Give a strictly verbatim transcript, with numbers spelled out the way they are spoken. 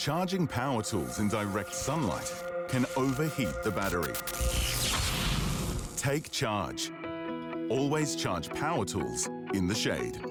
Charging power tools in direct sunlight can overheat the battery. Take charge. Always charge power tools in the shade.